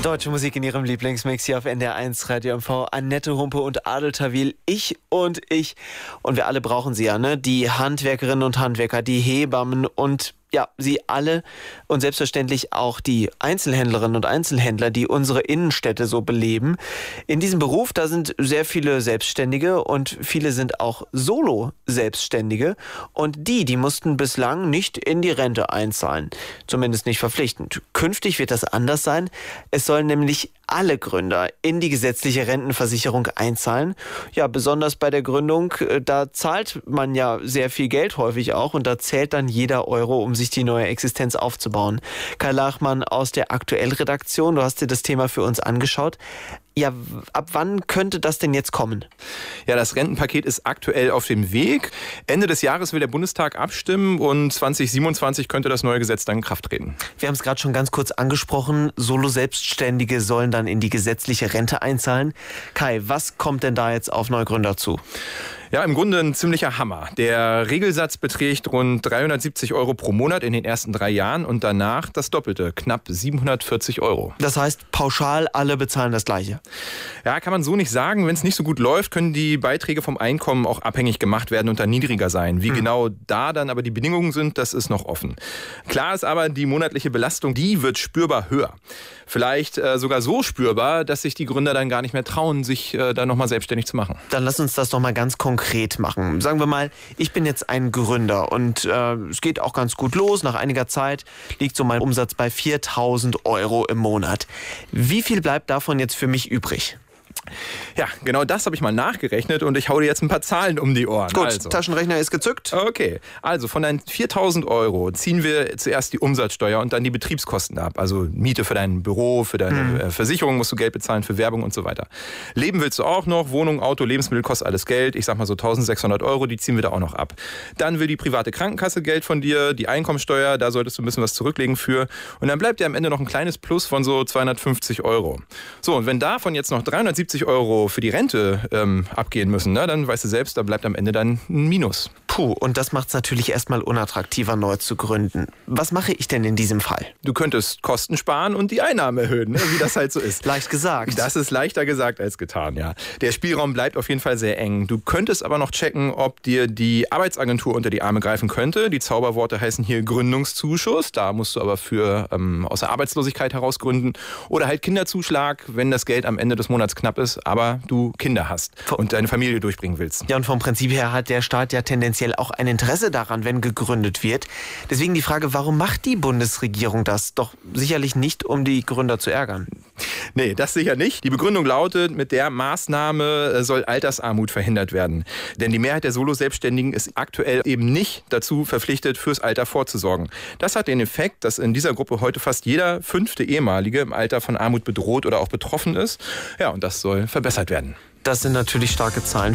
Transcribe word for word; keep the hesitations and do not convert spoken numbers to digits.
Deutsche Musik in ihrem Lieblingsmix hier auf N D R eins Radio M V. Annette Humpe und Adel Tawil, ich und ich. Und wir alle brauchen sie ja, ne? Die Handwerkerinnen und Handwerker, die Hebammen und ja, sie alle und selbstverständlich auch die Einzelhändlerinnen und Einzelhändler, die unsere Innenstädte so beleben. In diesem Beruf, da sind sehr viele Selbstständige und viele sind auch Solo-Selbstständige. Und die, die mussten bislang nicht in die Rente einzahlen. Zumindest nicht verpflichtend. Künftig wird das anders sein. Es sollen nämlich alle Gründer in die gesetzliche Rentenversicherung einzahlen. Ja, besonders bei der Gründung, da zahlt man ja sehr viel Geld häufig auch und da zählt dann jeder Euro, um sich die neue Existenz aufzubauen. Kai Lachmann aus der Aktuell-Redaktion, du hast dir das Thema für uns angeschaut. Ja, ab wann könnte das denn jetzt kommen? Ja, das Rentenpaket ist aktuell auf dem Weg. Ende des Jahres will der Bundestag abstimmen und zwanzig siebenundzwanzig könnte das neue Gesetz dann in Kraft treten. Wir haben es gerade schon ganz kurz angesprochen. Solo-Selbstständige sollen dann in die gesetzliche Rente einzahlen. Kai, was kommt denn da jetzt auf Neugründer zu? Ja, im Grunde ein ziemlicher Hammer. Der Regelsatz beträgt rund dreihundertsiebzig Euro pro Monat in den ersten drei Jahren und danach das Doppelte, knapp siebenhundertvierzig Euro. Das heißt, pauschal alle bezahlen das Gleiche? Ja, kann man so nicht sagen. Wenn es nicht so gut läuft, können die Beiträge vom Einkommen auch abhängig gemacht werden und dann niedriger sein. Wie hm. genau da dann aber die Bedingungen sind, das ist noch offen. Klar ist aber, die monatliche Belastung, die wird spürbar höher. Vielleicht äh, sogar so spürbar, dass sich die Gründer dann gar nicht mehr trauen, sich äh, da nochmal selbstständig zu machen. Dann lass uns das doch mal ganz konkret machen. Sagen wir mal, ich bin jetzt ein Gründer und äh, es geht auch ganz gut los. Nach einiger Zeit liegt so mein Umsatz bei viertausend Euro im Monat. Wie viel bleibt davon jetzt für mich übrig? Ja, genau das habe ich mal nachgerechnet und ich hau dir jetzt ein paar Zahlen um die Ohren. Gut, also. Taschenrechner ist gezückt. Okay, also von deinen viertausend Euro ziehen wir zuerst die Umsatzsteuer und dann die Betriebskosten ab. Also Miete für dein Büro, für deine hm. Versicherung musst du Geld bezahlen, für Werbung und so weiter. Leben willst du auch noch, Wohnung, Auto, Lebensmittel kostet alles Geld. Ich sag mal so eintausendsechshundert Euro, die ziehen wir da auch noch ab. Dann will die private Krankenkasse Geld von dir, die Einkommensteuer, da solltest du ein bisschen was zurücklegen für. Und dann bleibt dir am Ende noch ein kleines Plus von so zweihundertfünfzig Euro. So, und wenn davon jetzt noch dreihundertsiebzig Euro für die Rente ähm, abgehen müssen, ne, dann weißt du selbst, da bleibt am Ende dann ein Minus. Puh, und das macht es natürlich erstmal unattraktiver, neu zu gründen. Was mache ich denn in diesem Fall? Du könntest Kosten sparen und die Einnahmen erhöhen, ne, wie das halt so ist. Leicht gesagt. Das ist leichter gesagt als getan, ja. Der Spielraum bleibt auf jeden Fall sehr eng. Du könntest aber noch checken, ob dir die Arbeitsagentur unter die Arme greifen könnte. Die Zauberworte heißen hier Gründungszuschuss. Da musst du aber für ähm, aus der Arbeitslosigkeit heraus gründen. Oder halt Kinderzuschlag, wenn das Geld am Ende des Monats knapp ist, aber du Kinder hast und deine Familie durchbringen willst. Ja, und vom Prinzip her hat der Staat ja tendenziell auch ein Interesse daran, wenn gegründet wird. Deswegen die Frage, warum macht die Bundesregierung das? Doch sicherlich nicht, um die Gründer zu ärgern. Nee, das sicher nicht. Die Begründung lautet, mit der Maßnahme soll Altersarmut verhindert werden. Denn die Mehrheit der Solo-Selbstständigen ist aktuell eben nicht dazu verpflichtet, fürs Alter vorzusorgen. Das hat den Effekt, dass in dieser Gruppe heute fast jeder fünfte Ehemalige im Alter von Armut bedroht oder auch betroffen ist. Ja, und das soll verbessert werden. Das sind natürlich starke Zahlen.